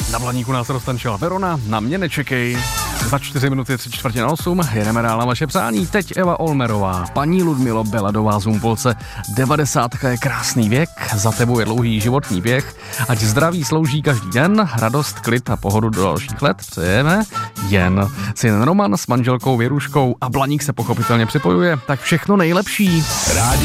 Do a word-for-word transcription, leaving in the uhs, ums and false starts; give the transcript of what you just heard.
Na Blaníku nás roztančila Verona, na mě nečekej. Za čtyři minuty tři čtvrtě na osm, jedeme dál na vaše přání. Teď Eva Olmerová, paní Ludmilo Beladová z Humpolce. Devadesátka je krásný věk, za tebou je dlouhý životní běh. Ať zdraví slouží každý den, radost, klid a pohodu do dalších let přejeme jen. Syn Roman s manželkou Věruškou a Blaník se pochopitelně připojuje, tak všechno nejlepší. Rádio